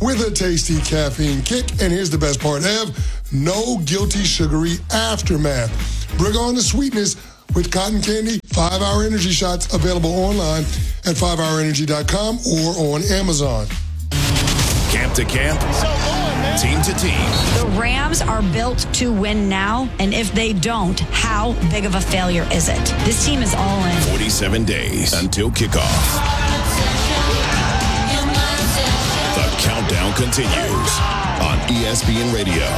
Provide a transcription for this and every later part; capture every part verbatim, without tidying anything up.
with a tasty caffeine kick. And here's the best part, Ev, no guilty sugary aftermath. Bring on the sweetness with cotton candy five hour Energy shots, available online at five hour energy dot com or on Amazon. Camp to camp, so long, man. Team to team. The Rams are built to win now, and if they don't, how big of a failure is it? This team is all in. forty-seven days until kickoff. The countdown continues on E S P N Radio.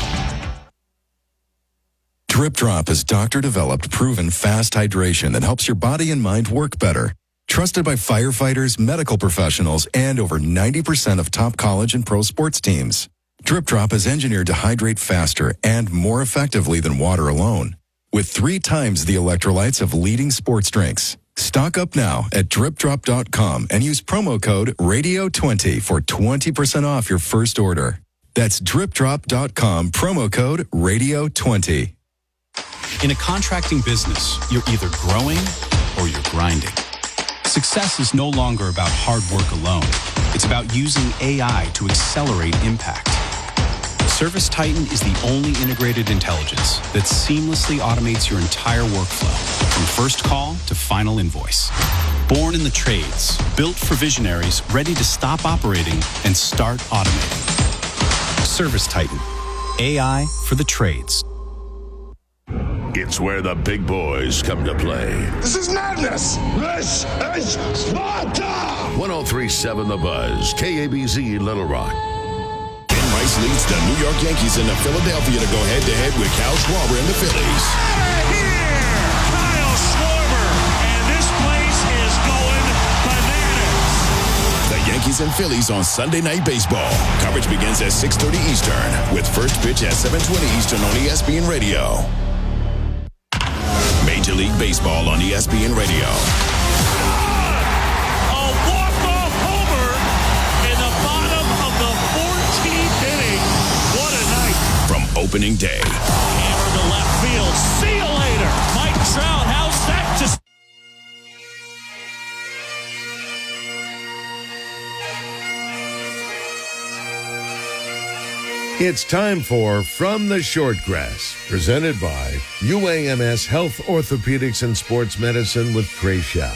Drip Drop is doctor-developed, proven fast hydration that helps your body and mind work better. Trusted by firefighters, medical professionals, and over ninety percent of top college and pro sports teams. Drip Drop is engineered to hydrate faster and more effectively than water alone, with three times the electrolytes of leading sports drinks. Stock up now at drip drop dot com and use promo code radio twenty for twenty percent off your first order. That's drip drop dot com, promo code radio twenty. In a contracting business, you're either growing or you're grinding. Success is no longer about hard work alone. It's about using A I to accelerate impact. ServiceTitan is the only integrated intelligence that seamlessly automates your entire workflow, from first call to final invoice. Born in the trades, built for visionaries ready to stop operating and start automating. ServiceTitan, A I for the trades. It's where the big boys come to play. This is madness. This is Sparta. ten thirty-seven The Buzz, K A B Z Little Rock. Ken Rice leads the New York Yankees into Philadelphia to go head-to-head with Kyle Schwarber and the Phillies. Out of here! Kyle Schwarber, and this place is going bananas. The Yankees and Phillies on Sunday Night Baseball. Coverage begins at six thirty Eastern, with first pitch at seven twenty Eastern on E S P N Radio. Major League Baseball on E S P N Radio. A walk-off homer in the bottom of the fourteenth inning. What a night. From opening day. Hammer to left field. See you later. Mike Trout, how's that just... It's time for From the Shortgrass, presented by U A M S Health, Orthopedics, and Sports Medicine with Trey Schaap.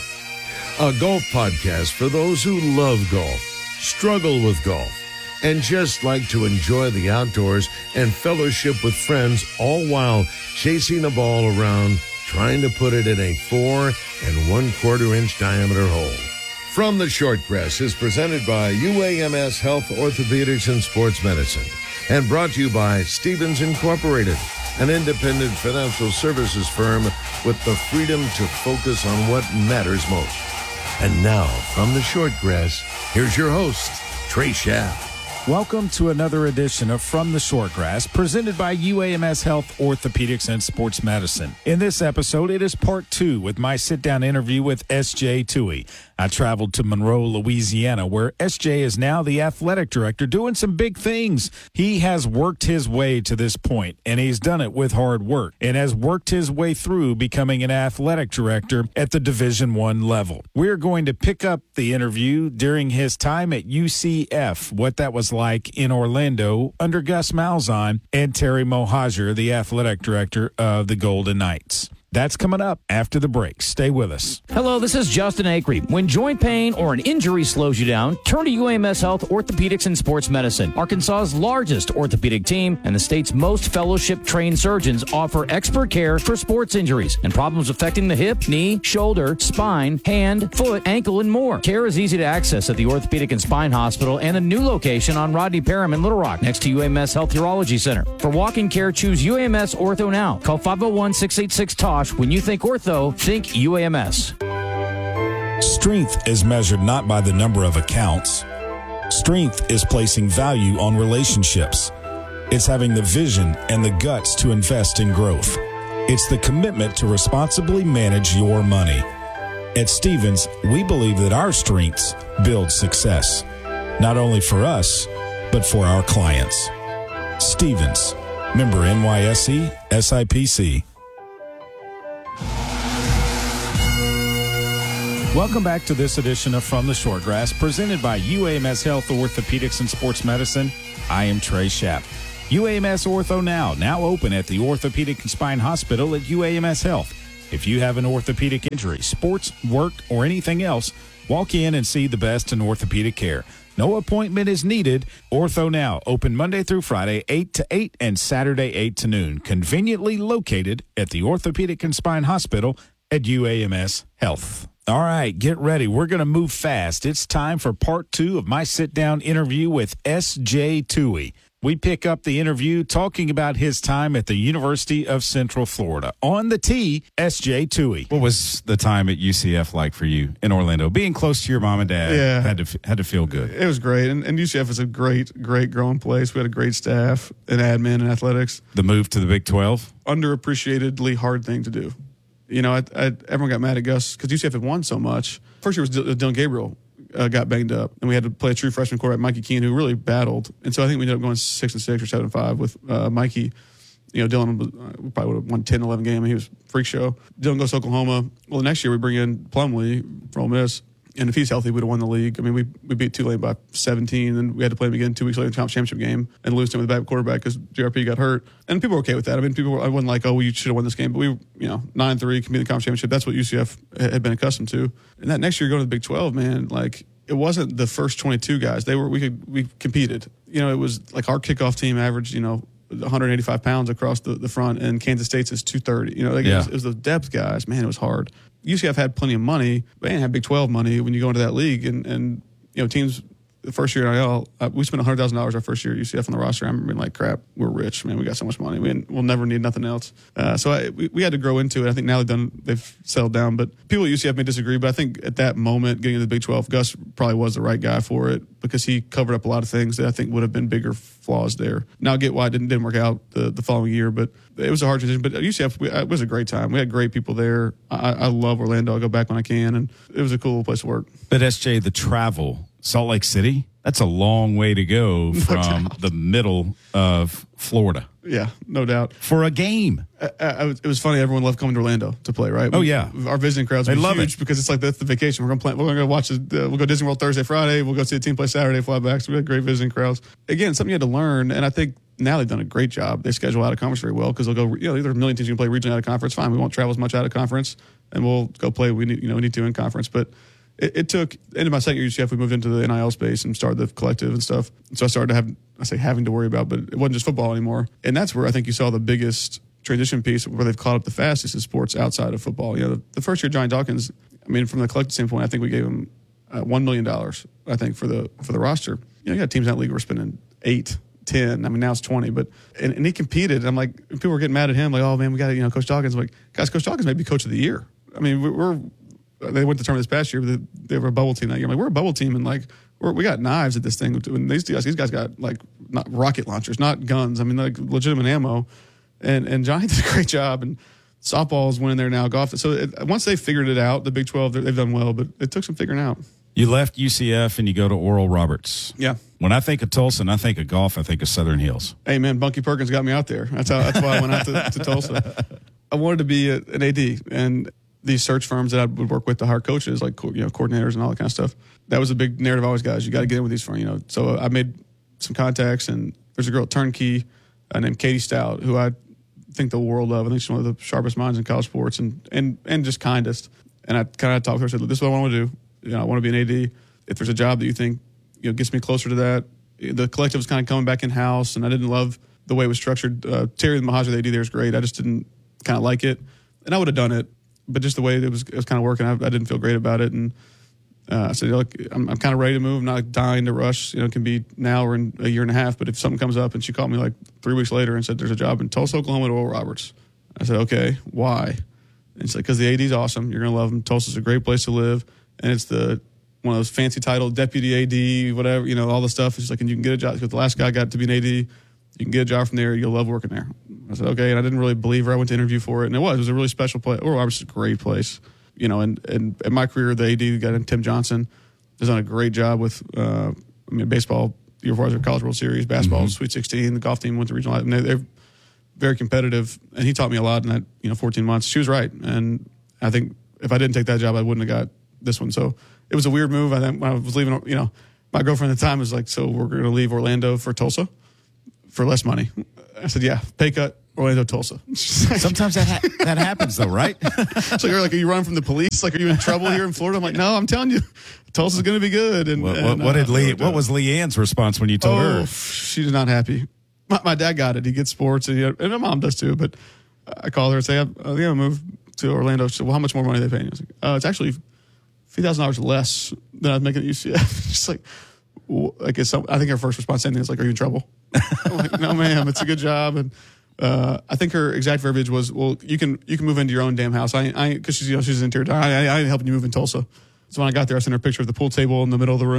A golf podcast for those who love golf, struggle with golf, and just like to enjoy the outdoors and fellowship with friends, all while chasing a ball around, trying to put it in a four and one quarter inch diameter hole. From the Shortgrass is presented by U A M S Health, Orthopedics, and Sports Medicine, and brought to you by Stevens Incorporated, an independent financial services firm with the freedom to focus on what matters most. And now, from the Shortgrass, here's your host, Trey Schaap. Welcome to another edition of From the Shortgrass, presented by U A M S Health, Orthopedics, and Sports Medicine. In this episode, it is part two with my sit-down interview with S J Tui. I traveled to Monroe, Louisiana, where S J is now the athletic director doing some big things. He has worked his way to this point, and he's done it with hard work, and has worked his way through becoming an athletic director at the Division One level. We're going to pick up the interview during his time at U C F, what that was like in Orlando under Gus Malzahn and Terry Mohajir, the athletic director of the Golden Knights. That's coming up after the break. Stay with us. Hello, this is Justin Acree. When joint pain or an injury slows you down, turn to U A M S Health, Orthopedics, and Sports Medicine. Arkansas's largest orthopedic team and the state's most fellowship-trained surgeons offer expert care for sports injuries and problems affecting the hip, knee, shoulder, spine, hand, foot, ankle, and more. Care is easy to access at the Orthopedic and Spine Hospital and a new location on Rodney Parham in Little Rock, next to U A M S Health Urology Center. For walk-in care, choose U A M S Ortho now. Call five oh one, six eight six, T O S H. When you think ortho, think U A M S. Strength is measured not by the number of accounts. Strength is placing value on relationships. It's having the vision and the guts to invest in growth. It's the commitment to responsibly manage your money. At Stevens, we believe that our strengths build success, not only for us, but for our clients. Stevens, member N Y S E, S I P C. Welcome back to this edition of From the Shortgrass, presented by U A M S Health Orthopedics and Sports Medicine. I am Trey Schapp. U A M S Ortho Now, now open at the Orthopedic and Spine Hospital at U A M S Health. If you have an orthopedic injury, sports, work, or anything else, walk in and see the best in orthopedic care. No appointment is needed. Ortho Now, open Monday through Friday, eight to eight, and Saturday, eight to noon. Conveniently located at the Orthopedic and Spine Hospital at U A M S Health. All right, get ready. We're going to move fast. It's time for part two of my sit-down interview with S J Tuohy. We pick up the interview talking about his time at the University of Central Florida. On the tee, S J Tuohy. What was the time at U C F like for you in Orlando? Being close to your mom and dad yeah. had to had to feel good. It was great. And, and U C F is a great, great growing place. We had a great staff and admin and athletics. The move to the Big twelve? Underappreciatedly hard thing to do. You know, I, I, everyone got mad at Gus because U C F had won so much. First year was D- Dylan Gabriel uh, got banged up, and we had to play a true freshman quarterback, Mikey Keene, who really battled. And so I think we ended up going six and six or seven and five with uh, Mikey. You know, Dylan uh, we probably would have won ten, eleven game, and he was a freak show. Dylan goes to Oklahoma. Well, the next year we bring in Plumlee from Ole Miss. And if he's healthy, we would have won the league. I mean, we we beat Tulane by seventeen, and we had to play him again two weeks later in the conference championship game and lose to him with the backup quarterback because J R P got hurt. And people were okay with that. I mean, people were, I wasn't like, oh, well, you should have won this game. But we, you know, nine three, competed in the conference championship. That's what U C F had been accustomed to. And that next year, going to the Big twelve, man, like, it wasn't the first twenty-two guys. They were, we could, we competed. You know, it was like our kickoff team averaged, you know, one hundred eighty-five pounds across the, the front, and Kansas State's is two thirty. You know, like yeah. it, was, it was the depth guys. Man, it was hard. U C F had plenty of money, but they didn't have Big twelve money when you go into that league. And, and you know, teams, the first year in I L, uh, we spent one hundred thousand dollars our first year at U C F on the roster. I remember being like, crap, we're rich, man. We got so much money. We, we'll never need nothing else. Uh, so I, we, we had to grow into it. I think now they've done, they've settled down. But people at U C F may disagree, but I think at that moment, getting into the Big twelve, Gus probably was the right guy for it because he covered up a lot of things that I think would have been bigger flaws there. Now I get why it didn't, didn't work out the, the following year, but it was a hard decision. But at U C F, we, it was a great time. We had great people there. I, I love Orlando. I go back when I can, and it was a cool place to work. But S J, the travel, Salt Lake City, that's a long way to go from no the middle of Florida. Yeah, no doubt. For a game. I, I, it was funny. Everyone loved coming to Orlando to play, right? Oh, we, yeah. Our visiting crowds they were love huge it. because it's like that's the vacation. We're going to play. We're going to go watch. The, uh, we'll go Disney World Thursday, Friday. We'll go see the team play Saturday, fly back. So we had great visiting crowds. Again, something you had to learn, and I think now they've done a great job. They schedule out of conference very well because they'll go, you know, there's a million teams you can play regionally out of conference. Fine, we won't travel as much out of conference, and we'll go play. We need, you know, we need to in conference, but it, it took. End of my second year at U C F, we moved into the N I L space and started the collective and stuff. And so I started to have, I say, having to worry about, but it wasn't just football anymore. And that's where I think you saw the biggest transition piece where they've caught up the fastest is sports outside of football. You know, the, the first year Johnny Dawkins, I mean, from the collective standpoint, I think we gave him uh, one million dollars. I think for the for the roster. You know, you got teams in that league who were spending eight. ten. I mean, now it's twenty, but, and, and he competed. And I'm like, people were getting mad at him, like, oh man, we got to, you know, Coach Dawkins. I'm like, guys, Coach Dawkins may be coach of the year. I mean, we're, we're they went to tournament this past year, but they, they were a bubble team that year. I'm like, we're a bubble team, and like, we're, we got knives at this thing. And these guys, these guys got like, not rocket launchers, not guns. I mean, like legitimate ammo. And, and Johnny did a great job. And softball's winning there now, golf. So it, once they figured it out, the Big twelve, they've done well, but it took some figuring out. You left U C F and you go to Oral Roberts. Yeah. When I think of Tulsa and I think of golf, I think of Southern Hills. Hey, man, Bunky Perkins got me out there. That's how. That's why I went out to, to Tulsa. I wanted to be a, an A D, and these search firms that I would work with to hire coaches, like you know coordinators and all that kind of stuff. That was a big narrative I always got. Is you got to get in with these firms, you know. So I made some contacts, and there's a girl at Turnkey uh, named Katie Stout, who I think the world of. I think she's one of the sharpest minds in college sports, and and and just kindest. And I kind of talked to her. I said, "This is what I want to do. You know, I want to be an A D. If there's a job that you think you know gets me closer to that." The collective was kind of coming back in house, and I didn't love the way it was structured. Uh, Terry the Mahajer, the A D there, is great. I just didn't kind of like it, and I would have done it, but just the way it was, it was kind of working, I, I didn't feel great about it. And uh, I said, "Look, I'm, I'm kind of ready to move. I'm not dying to rush. You know, it can be now or in a year and a half. But if something comes up," and she called me like three weeks later and said, "There's a job in Tulsa, Oklahoma, at Oral Roberts." I said, "Okay, why?" And she's like, "Because the A D's awesome. You're gonna love them. Tulsa's a great place to live, and it's the one of those fancy titles, deputy A D, whatever, you know, all the stuff." It's like, and you can get a job. Because the last guy got to be an A D, you can get a job from there. You'll love working there. I said, okay. And I didn't really believe her. I went to interview for it, and it was. It was a really special place. Oral Roberts is a great place. You know, and, and in my career, the A D got in Tim Johnson has done a great job with, uh, I mean, baseball, year before the College World Series, basketball, mm-hmm. Sweet sixteen, the golf team went to regional. I mean, they're very competitive, and he taught me a lot in that, you know, fourteen months. She was right. And I think if I didn't take that job, I wouldn't have got this one. So it was a weird move. I think when I was leaving, you know, my girlfriend at the time was like, so we're going to leave Orlando for Tulsa for less money. I said, yeah, pay cut, Orlando, Tulsa. Like, sometimes that ha- that happens though, right? So you're like, are you running from the police? Like, are you in trouble here in Florida? I'm like, no, I'm telling you, Tulsa's going to be good. And what, and, what, what uh, did Lee? What was Leanne's response when you told oh, her? She's not happy. My, my dad got it. He gets sports, and, he, and my mom does too. But I call her and say, I'm going to move to Orlando. She said, well, how much more money are they paying? I was like, uh, it's actually a few thousand dollars less than I was making at U C F. Just like, well, I guess I think her first response to anything is like, are you in trouble? I'm like, no, ma'am, it's a good job. And uh, I think her exact verbiage was, well, you can you can move into your own damn house. I, I, because she's you know she's an interior. I, I, I ain't helping you move in Tulsa. So when I got there, I sent her a picture of the pool table in the middle of the room.